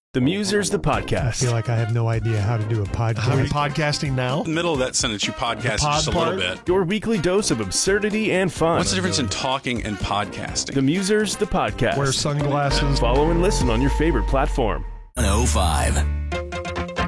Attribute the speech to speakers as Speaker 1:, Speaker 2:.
Speaker 1: The Musers, the
Speaker 2: I
Speaker 1: podcast.
Speaker 2: feel like I have no idea how to do a podcast.
Speaker 3: Are we podcasting now?
Speaker 4: In the middle of that sentence, you podcast just a little bit.
Speaker 1: Your weekly dose of absurdity and fun.
Speaker 4: What's the difference in talking and podcasting?
Speaker 1: The Musers, the podcast.
Speaker 3: Wear sunglasses.
Speaker 1: Follow and listen on your favorite platform.
Speaker 5: 105.